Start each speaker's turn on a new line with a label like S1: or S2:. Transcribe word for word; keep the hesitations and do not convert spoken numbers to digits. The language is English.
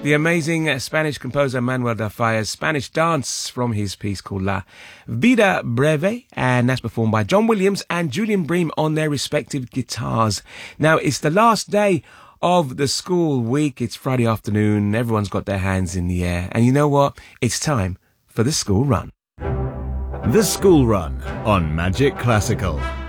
S1: The amazing Spanish composer Manuel de Falla's Spanish dance from his piece called La Vida Breve, and that's performed by John Williams and Julian Bream on their respective guitars. Now, it's the last day of the school week. It's Friday afternoon. Everyone's got their hands in the air. And you know what? It's time for the school run.
S2: The School Run on Magic Classical.